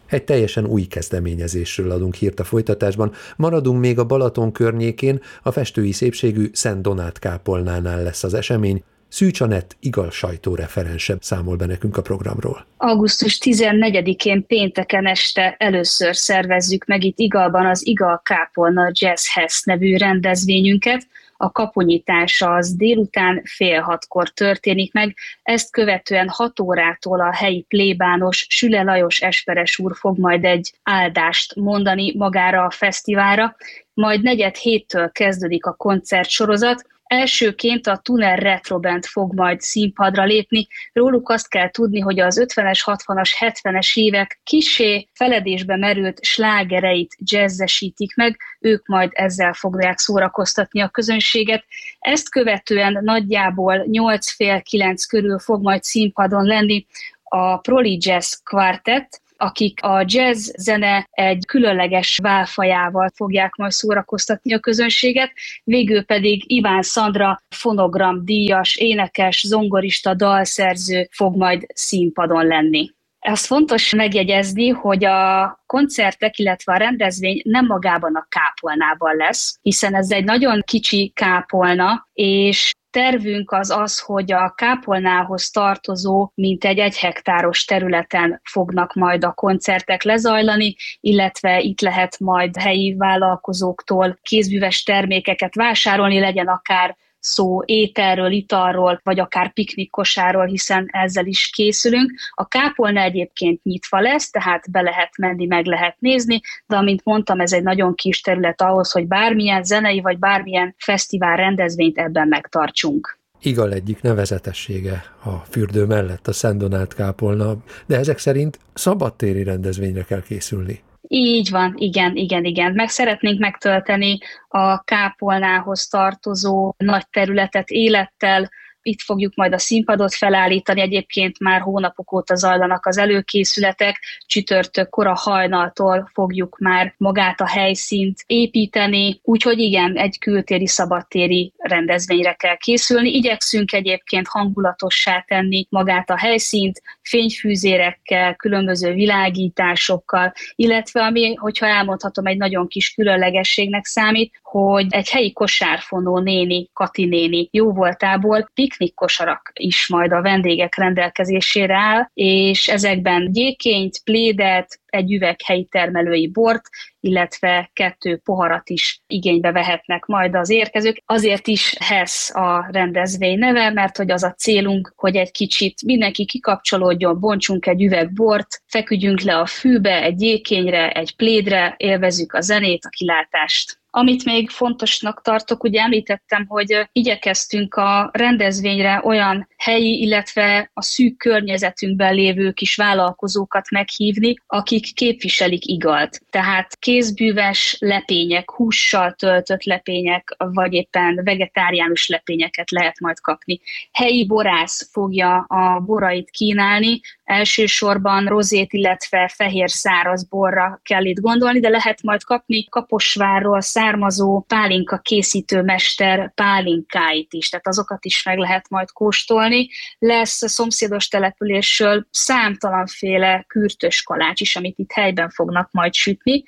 Egy teljesen új kezdeményezésről adunk hírt a folytatásban. Maradunk még a Balaton környékén, a festői szépségű Szent Donát kápolnánál lesz az esemény. Szűcs Anett Igal sajtóreferense számol be nekünk a programról. Augusztus 14-én pénteken este először szervezzük meg itt Igalban az Igal Kápolna Jazz House nevű rendezvényünket. A kapunyitása az délután 5:30-kor történik meg, ezt követően 6 órától a helyi plébános Süle Lajos esperes úr fog majd egy áldást mondani magára a fesztiválra, majd 6:45-től kezdődik a koncertsorozat. Elsőként a Tuner Retro Band fog majd színpadra lépni. Róluk azt kell tudni, hogy az 50-es, 60-as, 70-es évek kissé feledésbe merült slágereit jazzesítik meg, ők majd ezzel fogják szórakoztatni a közönséget. Ezt követően nagyjából 8:30-9 körül fog majd színpadon lenni a Proli Jazz Quartet, akik a jazz zene egy különleges válfajával fogják majd szórakoztatni a közönséget, végül pedig Iván Szandra fonogram díjas, énekes, zongorista, dalszerző fog majd színpadon lenni. Ez fontos megjegyezni, hogy a koncertek, illetve a rendezvény nem magában a kápolnában lesz, hiszen ez egy nagyon kicsi kápolna, és tervünk az, hogy a kápolnához tartozó mintegy 1 hektáros területen fognak majd a koncertek lezajlani, illetve itt lehet majd helyi vállalkozóktól kézműves termékeket vásárolni, legyen akár szó ételről, italról, vagy akár piknikkosáról, hiszen ezzel is készülünk. A kápolna egyébként nyitva lesz, tehát be lehet menni, meg lehet nézni, de amint mondtam, ez egy nagyon kis terület ahhoz, hogy bármilyen zenei, vagy bármilyen fesztivál rendezvényt ebben megtartsunk. Igal egyik nevezetessége a fürdő mellett a Szent Donát kápolna, de ezek szerint szabadtéri rendezvényre kell készülni. Így van, igen. Meg szeretnénk megtölteni a kápolnához tartozó nagy területet élettel. Itt fogjuk majd a színpadot felállítani, egyébként már hónapok óta zajlanak az előkészületek, csütörtök kora hajnaltól fogjuk már magát a helyszínt építeni, úgyhogy igen, egy kültéri, szabadtéri rendezvényre kell készülni. Igyekszünk egyébként hangulatossá tenni magát a helyszínt, fényfűzérekkel, különböző világításokkal, illetve ami, hogyha elmondhatom, egy nagyon kis különlegességnek számít, hogy egy helyi kosárfonó néni, Kati néni jóvoltából piknikkosarak is majd a vendégek rendelkezésére áll, és ezekben gyékényt, plédet, egy üveg helyi termelői bort, illetve 2 poharat is igénybe vehetnek majd az érkezők. Azért is HESZ a rendezvény neve, mert hogy az a célunk, hogy egy kicsit mindenki kikapcsolódjon, bontsunk egy üveg bort, feküdjünk le a fűbe, egy gyékényre, egy plédre, élvezzük a zenét, a kilátást. Amit még fontosnak tartok, ugye említettem, hogy igyekeztünk a rendezvényre olyan helyi, illetve a szűk környezetünkben lévő kis vállalkozókat meghívni, akik képviselik Igalt. Tehát kézbűves lepények, hússal töltött lepények, vagy éppen vegetáriánus lepényeket lehet majd kapni. Helyi borász fogja a borait kínálni, elsősorban rozét, illetve fehér száraz borra kell itt gondolni, de lehet majd kapni Kaposvárról származó pálinka készítőmester pálinkáit is, tehát azokat is meg lehet majd kóstolni. Lesz a szomszédos településről számtalanféle kürtös kalács is, amit itt helyben fognak majd sütni,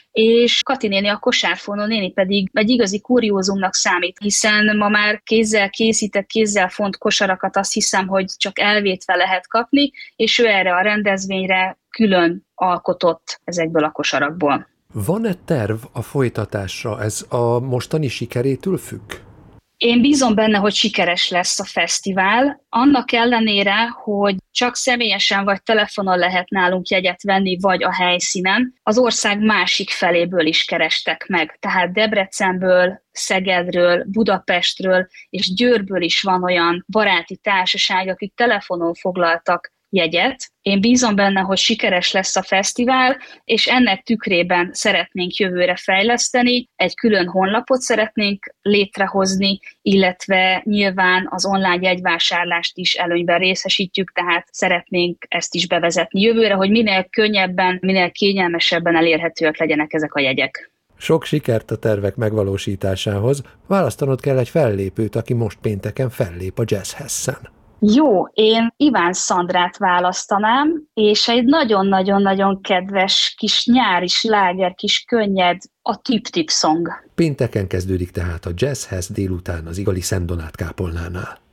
és Kati néni, a kosárfonó néni pedig egy igazi kuriózumnak számít, hiszen ma már kézzel készített, kézzel font kosarakat azt hiszem, hogy csak elvétve lehet kapni, és ő erre a rendezvényre külön alkotott ezekből a kosarakból. Van-e terv a folytatásra? Ez a mostani sikerétől függ? Én bízom benne, hogy sikeres lesz a fesztivál, annak ellenére, hogy csak személyesen vagy telefonon lehet nálunk jegyet venni, vagy a helyszínen, az ország másik feléből is kerestek meg. Tehát Debrecenből, Szegedről, Budapestről és Győrből is van olyan baráti társaság, akik telefonon foglaltak jegyet. Én bízom benne, hogy sikeres lesz a fesztivál, és ennek tükrében szeretnénk jövőre fejleszteni, egy külön honlapot szeretnénk létrehozni, illetve nyilván az online jegyvásárlást is előnyben részesítjük, tehát szeretnénk ezt is bevezetni jövőre, hogy minél könnyebben, minél kényelmesebben elérhetőek legyenek ezek a jegyek. Sok sikert a tervek megvalósításához, választanod kell egy fellépőt, aki most pénteken fellép a Jazz House-en. Jó, én Iván Szandrát választanám, és egy nagyon-nagyon-nagyon kedves kis nyári sláger, kis könnyed, a Tip-Tip Song. Pénteken kezdődik tehát a Jazzhez délután az Igali Szent Donát kápolnánál.